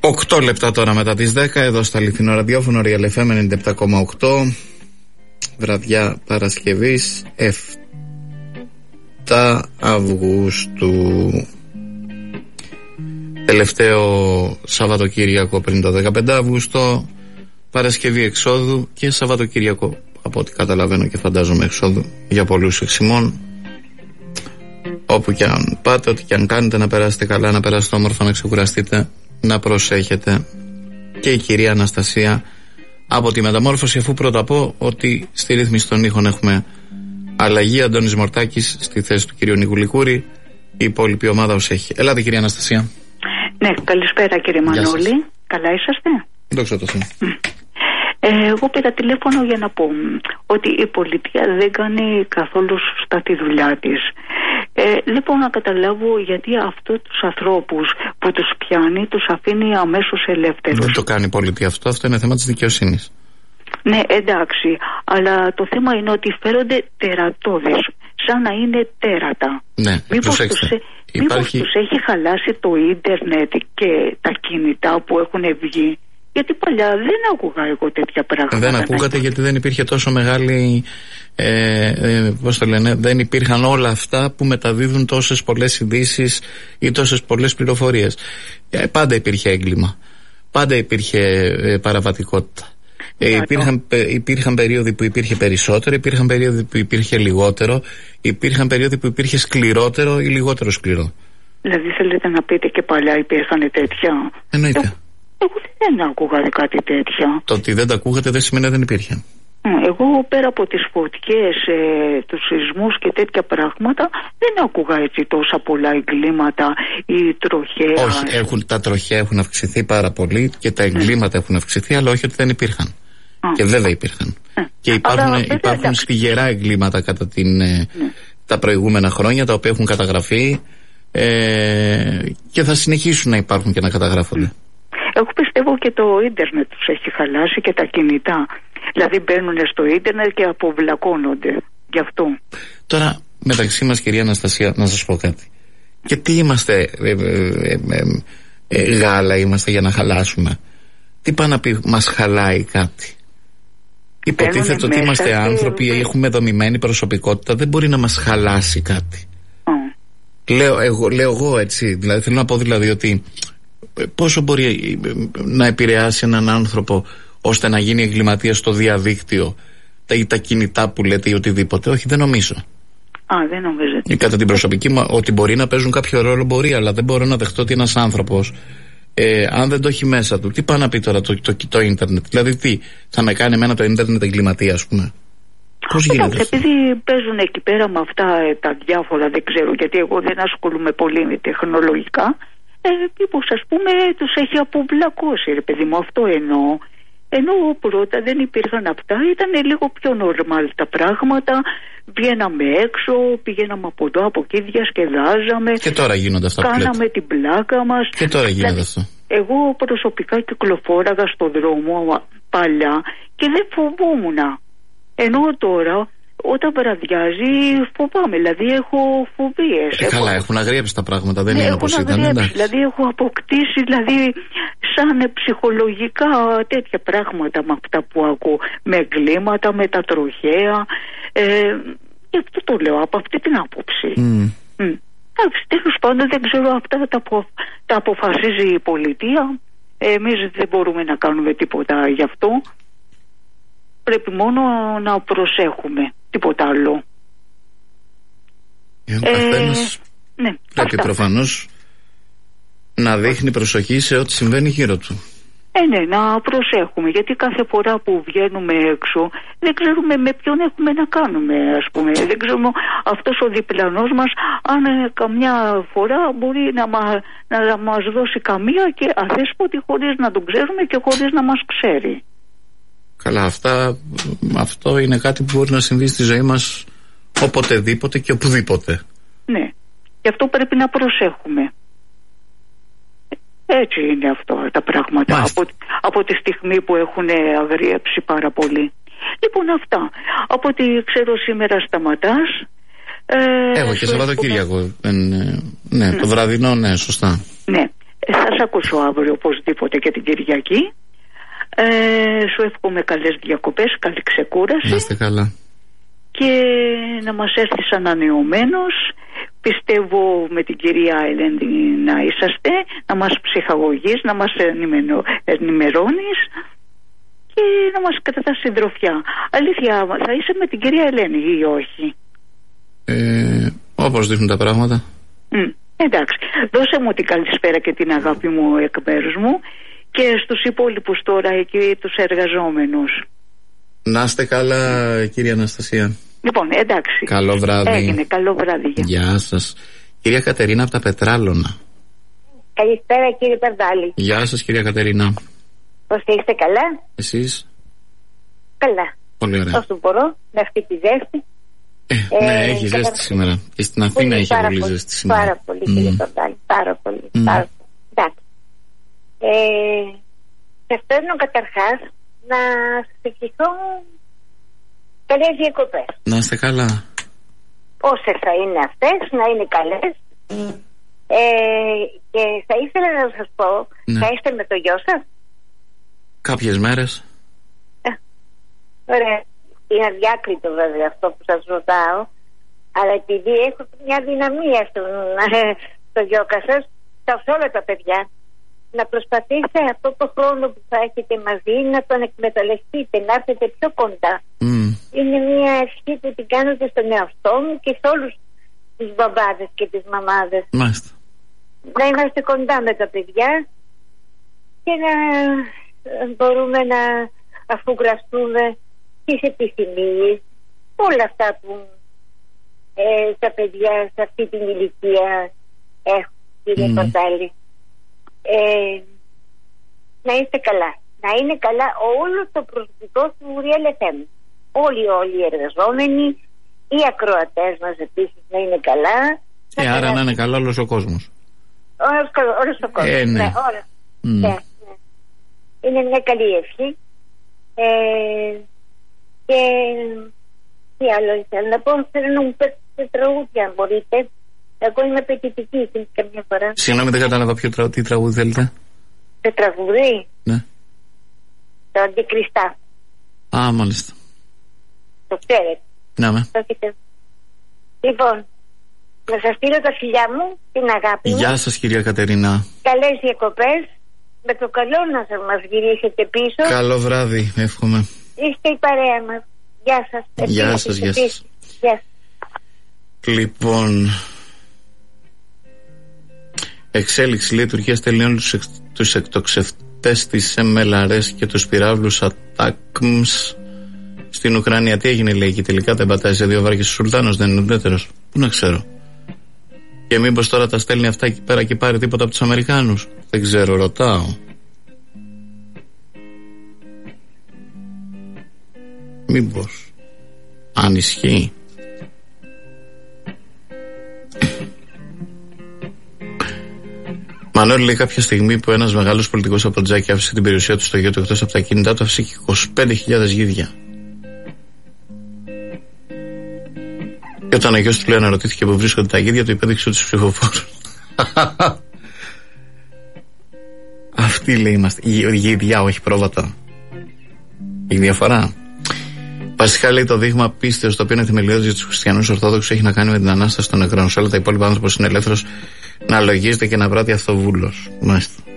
8 λεπτά τώρα μετά τις 10, εδώ στα αληθινό ραδιόφωνο Real FM 97,8, βραδιά Παρασκευής 7 Αυγούστου. Τελευταίο Σαββατοκύριακο πριν το 15 Αύγουστο, Παρασκευή εξόδου και Σαββατοκύριακο, από ό,τι καταλαβαίνω και φαντάζομαι, εξόδου για πολλούς εξημών. Όπου και αν πάτε, ό,τι και αν κάνετε, να περάσετε καλά, να περάσετε όμορφα, να ξεκουραστείτε, να προσέχετε. Και η κυρία Αναστασία από τη Μεταμόρφωση, αφού πρώτα πω ότι στη ρύθμιση των ήχων έχουμε αλλαγή, Αντώνης Μορτάκης στη θέση του κυρίου Νικουλικούρη, η υπόλοιπη ομάδα ως έχει. Ελάτε κυρία Αναστασία. Ναι, καλησπέρα κύριε Μανώλη. Καλά είσαστε? Δόξα τω Θεώ. Εγώ πήρα τηλέφωνο για να πω ότι η πολιτεία δεν κάνει καθόλου σωστά τη δουλειά της. Λοιπόν, να καταλάβω γιατί αυτούς τους ανθρώπους που τους πιάνει τους αφήνει αμέσως ελεύθερους. Δεν το κάνει η πολιτεία αυτό, αυτό είναι θέμα της δικαιοσύνης. Ναι, εντάξει, αλλά το θέμα είναι ότι φέρονται τερατώδες, σαν να είναι τέρατα. Ναι, προσέξτε. Μήπως τους έχει χαλάσει το ίντερνετ και τα κινητά που έχουν βγει? Γιατί παλιά δεν άκουγα εγώ τέτοια πράγματα. Δεν ακούγατε γιατί δεν υπήρχε τόσο μεγάλη, πώς το λένε, δεν υπήρχαν όλα αυτά που μεταδίδουν τόσες πολλές ειδήσεις ή τόσες πολλές πληροφορίες. Πάντα υπήρχε έγκλημα. Πάντα υπήρχε παραβατικότητα. Υπήρχαν περίοδοι που υπήρχε περισσότερο, υπήρχαν περίοδοι που υπήρχε λιγότερο, υπήρχαν περίοδοι που υπήρχε σκληρότερο ή λιγότερο σκληρό. Δηλαδή θέλετε να πείτε και παλιά υπήρχαν τέτοια? Εννοείται. Εγώ δεν άκουγα κάτι τέτοια. Το ότι δεν τα ακούγατε δεν σημαίνει ότι δεν υπήρχε. Εγώ πέρα από τις φωτιές, τους σεισμούς και τέτοια πράγματα δεν άκουγα έτσι τόσα πολλά εγκλήματα ή τροχαία. Όχι, τα τροχαία έχουν αυξηθεί πάρα πολύ και τα εγκλήματα έχουν αυξηθεί, αλλά όχι ότι δεν υπήρχαν. Και βέβαια υπήρχαν. Και υπάρχουν στιγερά εγκλήματα κατά τα προηγούμενα χρόνια, τα οποία έχουν καταγραφεί και θα συνεχίσουν να υπάρχουν και να καταγράφονται. Εγώ πιστεύω και το ίντερνετ τους έχει χαλάσει και τα κινητά. Δηλαδή μπαίνουν στο ίντερνετ και αποβλακώνονται. Γι' αυτό. Τώρα μεταξύ μας κυρία Αναστασία, να σας πω κάτι. Και τι είμαστε γάλα είμαστε για να χαλάσουμε? Τι πάει να πει μας χαλάει κάτι? Υποτίθεται ότι είμαστε άνθρωποι, έχουμε δομημένη προσωπικότητα, δεν μπορεί να μας χαλάσει κάτι. Λέω εγώ έτσι, δηλαδή θέλω να πω δηλαδή ότι πόσο μπορεί να επηρεάσει έναν άνθρωπο ώστε να γίνει εγκληματίας στο διαδίκτυο ή τα κινητά που λέτε ή οτιδήποτε? Όχι, δεν νομίζω. Δεν νομίζετε? Κατά την προσωπική μου, ότι μπορεί να παίζουν κάποιο ρόλο μπορεί, αλλά δεν μπορώ να δεχτώ ότι ένας άνθρωπος αν δεν το έχει μέσα του, τι πάει να πει τώρα το ίντερνετ? Δηλαδή τι, θα με κάνει εμένα το ίντερνετ εγκληματία, ας πούμε? Πώς γίνεται? Επειδή παίζουν εκεί πέρα με αυτά τα διάφορα, δεν ξέρω, γιατί εγώ δεν ασχολούμαι πολύ με τεχνολογικά, μήπως ας πούμε τους έχει αποβλακώσει, ρε παιδί μου, αυτό εννοώ. Ενώ πρώτα δεν υπήρχαν αυτά, ήταν λίγο πιο normal τα πράγματα. Βγαίναμε έξω, πηγαίναμε από εδώ, από εκεί, διασκεδάζαμε. Και τώρα γίνονται αυτά. Κάναμε την πλάκα μας. Και τώρα γίνεται αυτό. Εγώ προσωπικά κυκλοφόραγα στον δρόμο παλιά και δεν φοβόμουν. Ενώ τώρα, όταν βραδιάζει, φοβάμαι. Δηλαδή έχω φοβίες. Καλά, έχουν αγριέψει τα πράγματα, δεν είναι όπως ήταν. Δηλαδή έχω αποκτήσει, δηλαδή, σαν ψυχολογικά τέτοια πράγματα με αυτά που ακούω. Με εγκλήματα, με τα τροχαία. Γι' αυτό το λέω, από αυτή την άποψη. Τέλος πάντων, δεν ξέρω, αυτά τα αποφασίζει η πολιτεία. Εμείς δεν μπορούμε να κάνουμε τίποτα γι' αυτό. Πρέπει μόνο να προσέχουμε, τίποτα άλλο. Ο καθένας πρέπει προφανώς να δείχνει προσοχή σε ό,τι συμβαίνει γύρω του. Ναι, να προσέχουμε, γιατί κάθε φορά που βγαίνουμε έξω δεν ξέρουμε με ποιον έχουμε να κάνουμε, ας πούμε. Δεν ξέρουμε αυτός ο διπλανός μας αν καμιά φορά μπορεί να μας δώσει καμία και αδέσποτη χωρίς να τον ξέρουμε και χωρίς να μας ξέρει. Καλά, αυτό είναι κάτι που μπορεί να συμβεί στη ζωή μας οποτεδήποτε και οπουδήποτε. Ναι, γι' αυτό πρέπει να προσέχουμε. Έτσι είναι αυτό τα πράγματα από τη στιγμή που έχουν αγριέψει πάρα πολύ. Λοιπόν, αυτά. Από ό,τι ξέρω σήμερα σταματάς. Έχω και Σαββατοκύριακο. Ναι, το βραδινό, ναι, σωστά. Ναι. Θα σε ακούσω αύριο οπωσδήποτε και την Κυριακή. Σου εύχομαι καλές διακοπές, καλή ξεκούραση. Να είστε καλά. Και να μας έρθεις ανανεωμένος. Πιστεύω με την κυρία Ελένη να είσαστε, να μας ψυχαγωγείς, να μας ενημερώνεις και να μας κρατάς συντροφιά. Αλήθεια, θα είσαι με την κυρία Ελένη ή όχι? Όπως δείχνουν τα πράγματα. Εντάξει, δώσε μου την καλησπέρα και την αγάπη μου εκ μέρους μου και στους υπόλοιπους τώρα εκεί τους εργαζόμενους. Να είστε καλά, κυρία Αναστασία. Λοιπόν, εντάξει. Καλό βράδυ. Έγινε, καλό βράδυ. Γεια σας. Κυρία Κατερίνα από τα Πετράλωνα. Καλησπέρα, κύριε Παρδάλη. Γεια σας, κυρία Κατερίνα. Πώς είστε, καλά? Εσείς? Καλά. Πολύ ωραία. Όσο μπορώ, με αυτή τη ζέστη. Ναι, έχει ζέστη σήμερα. Και στην Αθήνα έχει πολύ ζέστη σήμερα. Πάρα πολύ, κύριε Παρδάλη. Πάρα πολύ. Εντάξει. Σας παίρνω καταρχάς να σας ευχηθώ καλές διακοπές. Να είστε καλά. Όσες θα είναι αυτές, να είναι καλές. Και θα ήθελα να σας πω, θα είστε με το γιο σας? Κάποιες μέρες. Ωραία. Είναι αδιάκριτο βέβαια αυτό που σας ρωτάω, αλλά επειδή έχω μια δυναμία στο γιώκα σας, σε όλα τα παιδιά, να προσπαθήσετε αυτό το χρόνο που θα έχετε μαζί να τον εκμεταλλευτείτε, να έρθετε πιο κοντά. Είναι μια ευχή που την κάνετε στον εαυτό μου και σε όλους τους μπαμπάδες και τις μαμάδες. Μάλιστα. Να είμαστε κοντά με τα παιδιά και να μπορούμε να αφουγκραστούμε τις επιθυμίες, όλα αυτά που τα παιδιά σε αυτή την ηλικία έχουν, κύριε Παντάλη. Να είστε καλά. Να είναι καλά όλο το προσωπικό του Real FM. Όλοι οι εργαζόμενοι, οι ακροατές μας επίσης να είναι καλά. Άρα να είναι καλά όλος ο κόσμος. Όλος ο κόσμος. Ναι. Ναι. Είναι μια καλή ευχή. Και τι άλλο ήθελα να πω, θέλω να μου πέσετε τραγούδια αν μπορείτε. Εγώ είμαι απαιτητική καμιά φορά. Συγγνώμη, δεν κατάλαβα τι τραγούδι θέλετε. Το τραγούδι? Ναι. Το Αντικριστά. Α, μάλιστα. Το ξέρετε? Ναι, με. Λοιπόν, να σας στείλω τα φιλιά μου, την αγάπη μου. Γεια σας, κυρία Κατερίνα. Καλές διακοπές. Με το καλό να μας γυρίσετε πίσω. Καλό βράδυ, εύχομαι. Είστε η παρέα μας. Γεια σας. Γεια σας, γεια σας. Λοιπόν, εξέλιξη λέει Τουρκία στέλνει όλους τους εκτοξευτές της MLRS και τους πυράβλους ATACMS στην Ουκρανία. Τι έγινε, λέει, και τελικά τα εμπατάει σε 2 βάρκες ο Σουλτάνος, δεν είναι ουδέτερος? Πού να ξέρω. Και μήπως τώρα τα στέλνει αυτά εκεί πέρα και πάρει τίποτα από τους Αμερικάνους? Δεν ξέρω, ρωτάω. Μήπως αν ισχύει. Μανώλη, λέει, κάποια στιγμή που ένας μεγάλος πολιτικός από Τζάκη άφησε την περιουσία του στο γιο του εκτός από τα κινητά του, άφησε και 25.000 γίδια. Και όταν ο γιος του, λέει, αναρωτήθηκε που βρίσκονται τα γίδια, του υπέδειξε τους ψηφοφόρους. Αυτή, λέει, είμαστε. Γίδια, όχι πρόβατα. Η διαφορά. Βασικά, λέει, το δείγμα πίστεως, το οποίο είναι θεμελιώδης για τους χριστιανούς Ορθόδοξους, έχει να κάνει με την ανάσταση των νεκρών. Σε όλα τα υπόλοιπα, άνθρωπος είναι ελεύθερος να λογίζεται και να πράττει αυτοβούλος. Μάλιστα.